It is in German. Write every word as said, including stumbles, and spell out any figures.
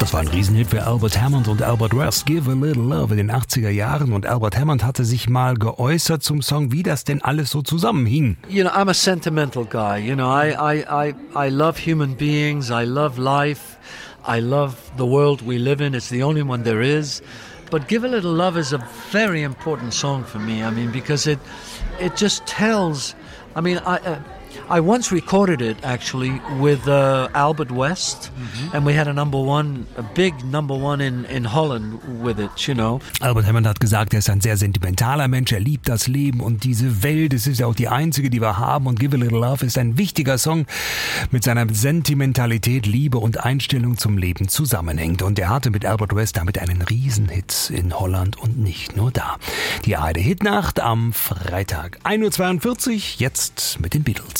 Das war ein Riesenhit für Albert Hammond und Albert West, Give a Little Love in den achtziger Jahren. Und Albert Hammond hatte sich mal geäußert zum Song, wie das denn alles so zusammenhing. You know, I'm a sentimental guy. You know, I, I, I, I love human beings. I love life. I love the world we live in. It's the only one there is. But Give a Little Love is a very important song for me. I mean, because it, it just tells. I mean, I. Uh, I once recorded it actually with uh, Albert West, mm-hmm. and we had a number one, a big number one in, in Holland with it, you know. Albert Hammond hat gesagt, er ist ein sehr sentimentaler Mensch, er liebt das Leben und diese Welt, es ist ja auch die einzige, die wir haben, und Give a Little Love ist ein wichtiger Song mit seiner Sentimentalität, Liebe und Einstellung zum Leben zusammenhängt. Und er hatte mit Albert West damit einen Riesenhit in Holland und nicht nur da. Die A R D Hitnacht am Freitag, ein Uhr zweiundvierzig, jetzt mit den Beatles.